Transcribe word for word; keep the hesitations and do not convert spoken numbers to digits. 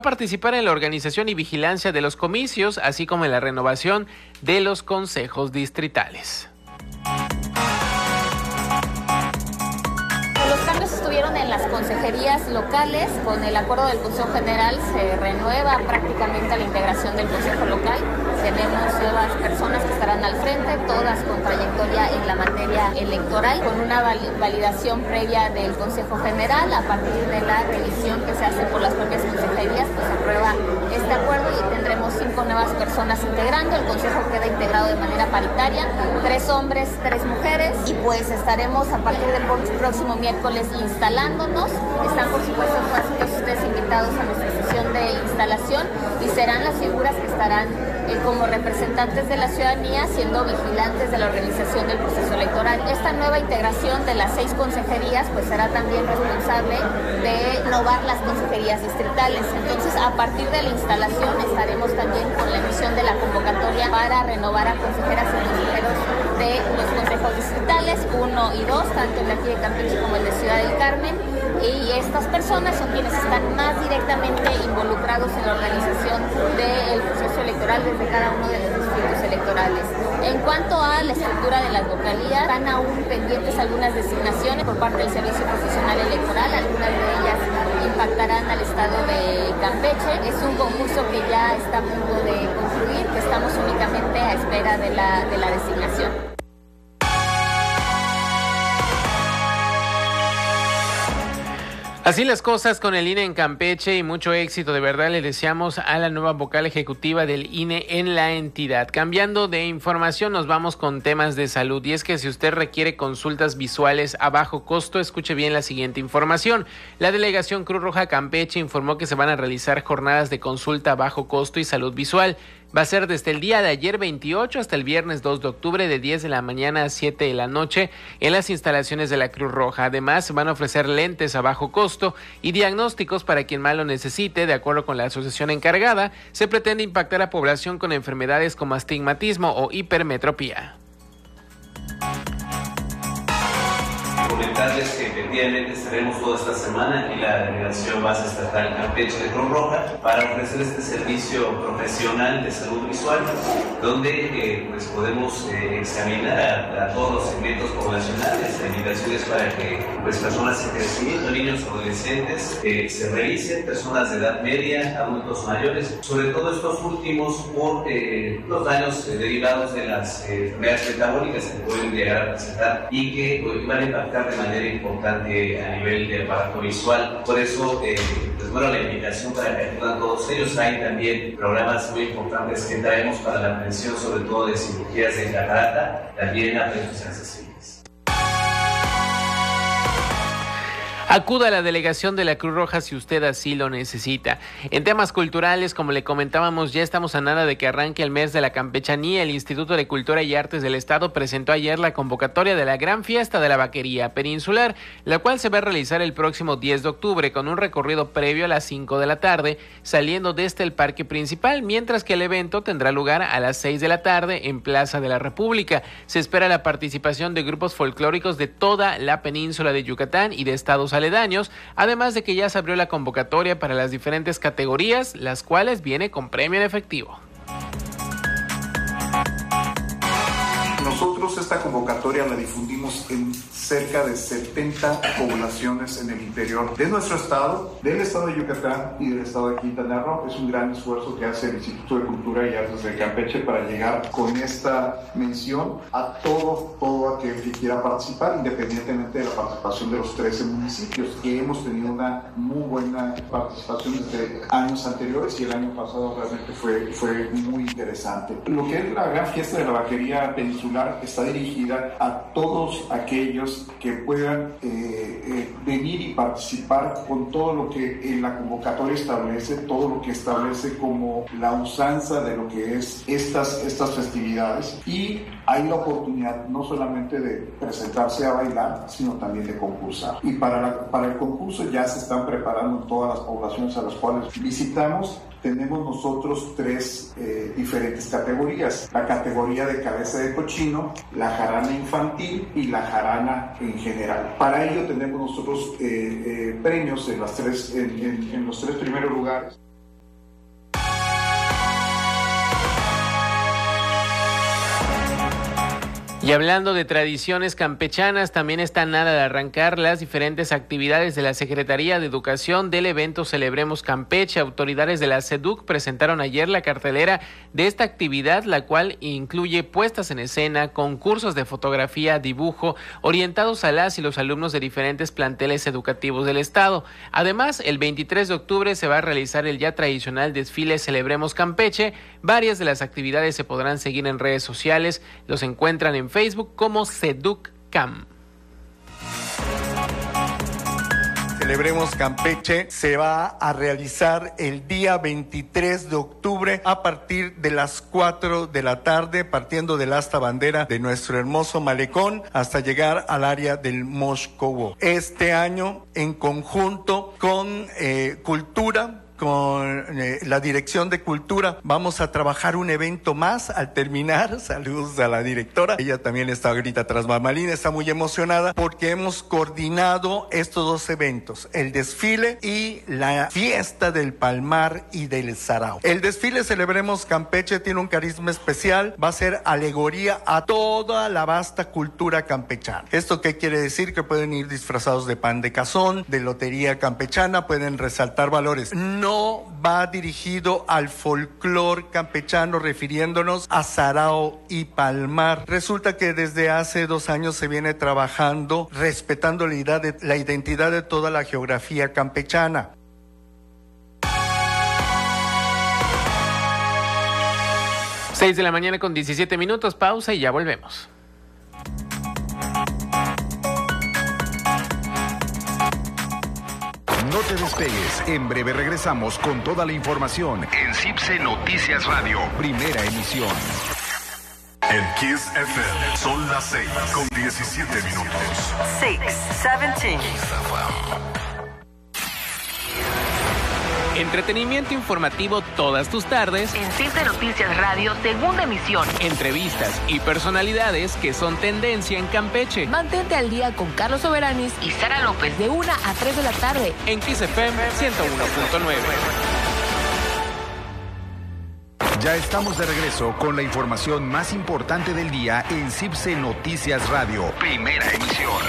Participar en la organización y vigilancia de los comicios, así como en la renovación de los consejos distritales. Los cambios estuvieron en las consejerías locales. Con el acuerdo del Consejo General se renueva prácticamente la integración del Consejo Local. Tenemos nuevas personas que estarán al frente, todas con trayectoria en la materia electoral, con una validación previa del Consejo General. A partir de la revisión que se hace por las propias consejerías, pues se aprueba este acuerdo y tendremos cinco nuevas personas integrando. El Consejo queda integrado de manera paritaria, tres hombres, tres mujeres, y pues estaremos a partir del próximo miércoles instalándonos. Están, por supuesto, todos ustedes invitados a nuestra sesión de instalación y serán las figuras que estarán eh, como representantes de la ciudadanía siendo vigilantes de la organización del proceso electoral. Esta nueva integración de las seis consejerías pues será también responsable de renovar las consejerías distritales. Entonces, a partir de la instalación estaremos también con la emisión de la convocatoria para renovar a consejeras y consejeros de los consejos distritales uno y dos, tanto el de aquí de Campeche como el de Ciudad del Carmen. Y estas personas son quienes están más directamente involucrados en la organización del proceso electoral desde cada uno de los distritos electorales. En cuanto a la estructura de las vocalías, están aún pendientes algunas designaciones por parte del Servicio Profesional Electoral. Algunas de ellas impactarán al estado de Campeche. Es un concurso que ya está a punto de concluir, que estamos únicamente a espera de la, de la designación. Así las cosas con el I N E en Campeche y mucho éxito, de verdad le deseamos a la nueva vocal ejecutiva del I N E en la entidad. Cambiando de información, nos vamos con temas de salud, y es que si usted requiere consultas visuales a bajo costo, escuche bien la siguiente información. La delegación Cruz Roja Campeche informó que se van a realizar jornadas de consulta a bajo costo y salud visual. Va a ser desde el día de ayer veintiocho hasta el viernes dos de octubre de diez de la mañana a siete de la noche en las instalaciones de la Cruz Roja. Además, se van a ofrecer lentes a bajo costo y diagnósticos para quien más lo necesite. De acuerdo con la asociación encargada, se pretende impactar a población con enfermedades como astigmatismo o hipermetropía. Comentarles que efectivamente estaremos toda esta semana aquí en la Delegación Base Estatal Campeche de Cruz Roja para ofrecer este servicio profesional de salud visual, donde eh, pues podemos eh, examinar a, a todos los segmentos poblacionales. La invitación es para que pues, personas en crecimiento, niños, adolescentes, eh, se revisen, personas de edad media, adultos mayores, sobre todo estos últimos por eh, los daños eh, derivados de las eh, enfermedades metabólicas que pueden llegar a presentar y que pues, van a impactar de manera importante a nivel de aparato visual. Por eso, eh, pues bueno, la invitación para que acudan todos ellos. Hay también programas muy importantes que traemos para la prevención, sobre todo de cirugías de catarata, también a precios accesibles. Acuda a la delegación de la Cruz Roja si usted así lo necesita. En temas culturales, como le comentábamos, ya estamos a nada de que arranque el mes de la campechanía. El Instituto de Cultura y Artes del Estado presentó ayer la convocatoria de la Gran Fiesta de la Vaquería Peninsular, la cual se va a realizar el próximo diez de octubre con un recorrido previo a las cinco de la tarde, saliendo desde el parque principal, mientras que el evento tendrá lugar a las seis de la tarde en Plaza de la República. Se espera la participación de grupos folclóricos de toda la península de Yucatán y de estados aledaños, además de que ya se abrió la convocatoria para las diferentes categorías, las cuales viene con premio en efectivo. Nosotros esta convocatoria la difundimos en cerca de setenta poblaciones en el interior de nuestro estado, del estado de Yucatán y del estado de Quintana Roo. Es un gran esfuerzo que hace el Instituto de Cultura y Artes de Campeche para llegar con esta mención a todo, todo aquel que quiera participar, independientemente de la participación de los trece municipios, que hemos tenido una muy buena participación desde años anteriores y el año pasado realmente fue, fue muy interesante. Lo que es la Gran Fiesta de la Vaquería Peninsular está dirigida a todos aquellos que puedan eh, eh, venir y participar con todo lo que en la convocatoria establece, todo lo que establece como la usanza de lo que es estas, estas festividades, y hay la oportunidad no solamente de presentarse a bailar, sino también de concursar. Y para, la, para el concurso ya se están preparando todas las poblaciones a las cuales visitamos. Tenemos nosotros tres eh, diferentes categorías: la categoría de cabeza de cochino, la jarana infantil y la jarana en general. Para ello tenemos nosotros eh, eh, premios en, las tres, en, en, en los tres primeros lugares. Y hablando de tradiciones campechanas, también está nada de arrancar las diferentes actividades de la Secretaría de Educación del evento Celebremos Campeche. Autoridades de la SEDUC presentaron ayer la cartelera de esta actividad, la cual incluye puestas en escena, concursos de fotografía, dibujo, orientados a las y los alumnos de diferentes planteles educativos del estado. Además, el veintitrés de octubre se va a realizar el ya tradicional desfile Celebremos Campeche. Varias de las actividades se podrán seguir en redes sociales. Los encuentran en Facebook como SEDUCCAM. Celebremos Campeche se va a realizar el día veintitrés de octubre a partir de las cuatro de la tarde, partiendo del asta bandera de nuestro hermoso malecón hasta llegar al área del Moscow. Este año, en conjunto con eh, Cultura, con eh, la Dirección de Cultura, vamos a trabajar un evento más al terminar. Saludos a la directora. Ella también está ahorita tras bambalinas, está muy emocionada porque hemos coordinado estos dos eventos, el desfile y la fiesta del Palmar y del Sarao. El desfile Celebremos Campeche tiene un carisma especial, va a ser alegoría a toda la vasta cultura campechana. ¿Esto qué quiere decir? Que pueden ir disfrazados de pan de cazón, de lotería campechana, pueden resaltar valores. No No va dirigido al folclor campechano, refiriéndonos a Sarao y Palmar. Resulta que desde hace dos años se viene trabajando respetando la identidad de, la identidad de toda la geografía campechana. seis de la mañana con diecisiete minutos, pausa y ya volvemos. No te despegues, en breve regresamos con toda la información en CIPSE Noticias Radio, primera emisión. En Kiss F M son las seis con diecisiete minutos. seis, diecisiete. Entretenimiento informativo todas tus tardes. En CIPSE Noticias Radio, segunda emisión. Entrevistas y personalidades que son tendencia en Campeche. Mantente al día con Carlos Soberanis y Sara López de una a tres de la tarde. En Kiss F M ciento uno punto nueve. Ya estamos de regreso con la información más importante del día en CIPSE Noticias Radio, primera emisión.